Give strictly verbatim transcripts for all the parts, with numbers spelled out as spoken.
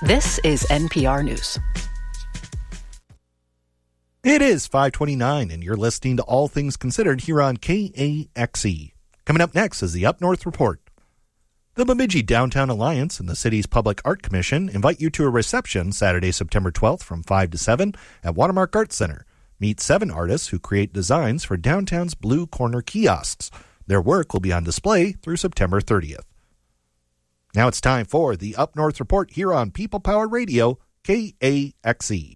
This is N P R News. It is five twenty-nine, and you're listening to All Things Considered here on K A X E. Coming up next is the Up North Report. The Bemidji Downtown Alliance and the city's Public Art Commission invite you to a reception Saturday, September twelfth from five to seven at Watermark Arts Center. Meet seven artists who create designs for downtown's Blue Corner kiosks. Their work will be on display through September thirtieth. Now it's time for the Up North Report here on People Power Radio, K A X E.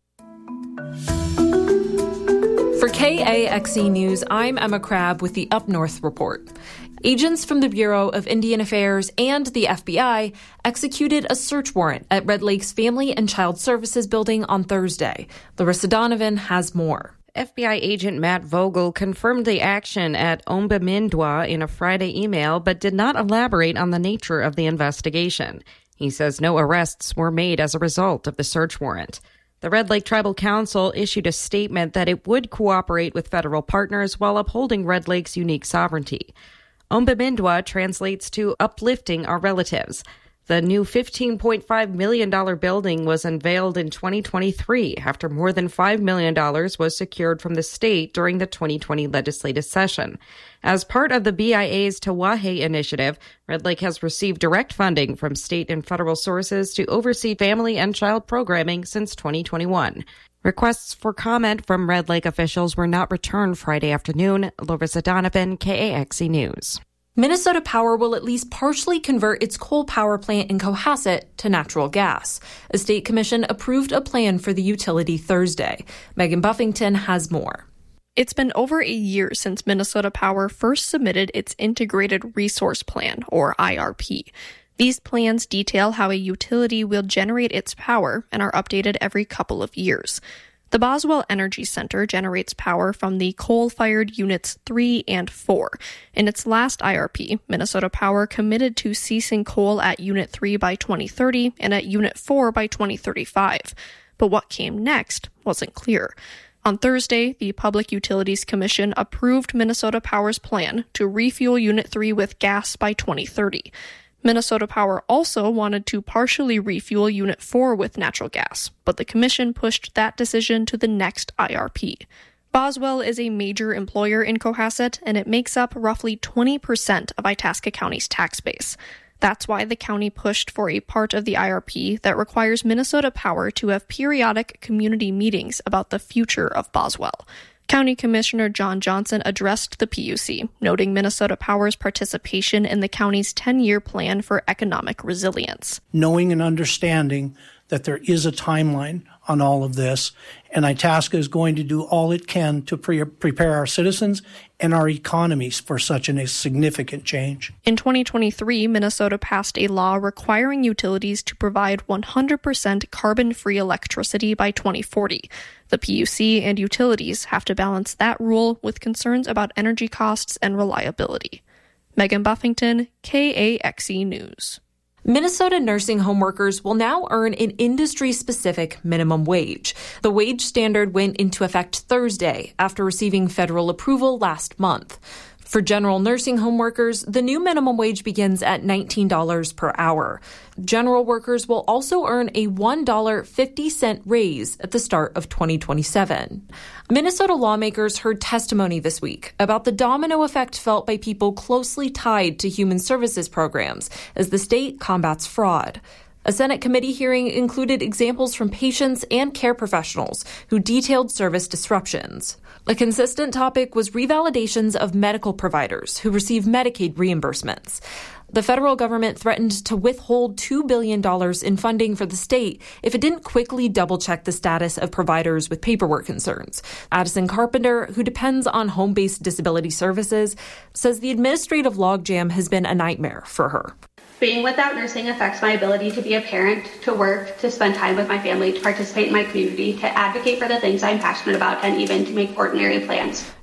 For K A X E News, I'm Emma Crabb with the Up North Report. Agents from the Bureau of Indian Affairs and the F B I executed a search warrant at Red Lake's Family and Child Services building on Thursday. Larissa Donovan has more. F B I agent Matt Vogel confirmed the action at Ombamindwa in a Friday email, but did not elaborate on the nature of the investigation. He says no arrests were made as a result of the search warrant. The Red Lake Tribal Council issued a statement that it would cooperate with federal partners while upholding Red Lake's unique sovereignty. Ombamindwa translates to uplifting our relatives. The new fifteen point five million dollars building was unveiled in twenty twenty-three after more than five million dollars was secured from the state during the twenty twenty legislative session. As part of the B I A's Tawahe initiative, Red Lake has received direct funding from state and federal sources to oversee family and child programming since twenty twenty-one. Requests for comment from Red Lake officials were not returned Friday afternoon. Larissa Donovan, K A X E News. Minnesota Power will at least partially convert its coal power plant in Cohasset to natural gas. A state commission approved a plan for the utility Thursday. Megan Buffington has more. It's been over a year since Minnesota Power first submitted its Integrated Resource Plan, or I R P. These plans detail how a utility will generate its power and are updated every couple of years. The Boswell Energy Center generates power from the coal-fired Units three and four. In its last I R P, Minnesota Power committed to ceasing coal at Unit three by twenty thirty and at Unit four by twenty thirty-five. But what came next wasn't clear. On Thursday, the Public Utilities Commission approved Minnesota Power's plan to refuel Unit three with gas by twenty thirty. Minnesota Power also wanted to partially refuel Unit four with natural gas, but the commission pushed that decision to the next I R P. Boswell is a major employer in Cohasset, and it makes up roughly twenty percent of Itasca County's tax base. That's why the county pushed for a part of the I R P that requires Minnesota Power to have periodic community meetings about the future of Boswell. County Commissioner John Johnson addressed the P U C, noting Minnesota Power's participation in the county's ten-year plan for economic resilience. Knowing and understanding that there is a timeline on all of this, and Itasca is going to do all it can to pre- prepare our citizens and our economies for such a significant change. In twenty twenty-three, Minnesota passed a law requiring utilities to provide one hundred percent carbon-free electricity by twenty forty. The P U C and utilities have to balance that rule with concerns about energy costs and reliability. Megan Buffington, K A X E News. Minnesota nursing home workers will now earn an industry-specific minimum wage. The wage standard went into effect Thursday after receiving federal approval last month. For general nursing home workers, the new minimum wage begins at nineteen dollars per hour. General workers will also earn a one dollar and fifty cents raise at the start of twenty twenty-seven. Minnesota lawmakers heard testimony this week about the domino effect felt by people closely tied to human services programs as the state combats fraud. A Senate committee hearing included examples from patients and care professionals who detailed service disruptions. A consistent topic was revalidations of medical providers who receive Medicaid reimbursements. The federal government threatened to withhold two billion dollars in funding for the state if it didn't quickly double-check the status of providers with paperwork concerns. Addison Carpenter, who depends on home-based disability services, says the administrative logjam has been a nightmare for her. Being without nursing affects my ability to be a parent, to work, to spend time with my family, to participate in my community, to advocate for the things I'm passionate about, and even to make ordinary plans.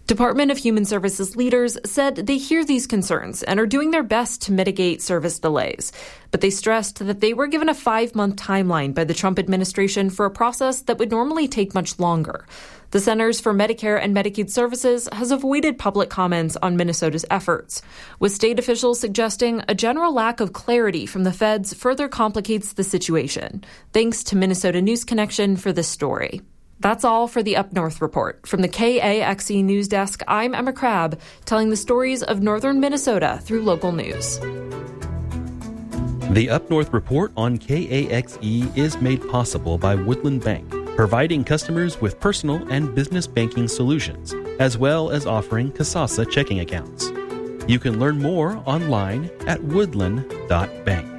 Department of Human Services leaders said they hear these concerns and are doing their best to mitigate service delays. But they stressed that they were given a five-month timeline by the Trump administration for a process that would normally take much longer. The Centers for Medicare and Medicaid Services has avoided public comments on Minnesota's efforts, with state officials suggesting a general lack of clarity from the feds further complicates the situation. Thanks to Minnesota News Connection for this story. That's all for the Up North Report. From the K A X E News Desk, I'm Emma Crabb, telling the stories of northern Minnesota through local news. The Up North Report on K A X E is made possible by Woodland Bank, providing customers with personal and business banking solutions, as well as offering Kasasa checking accounts. You can learn more online at woodland dot bank.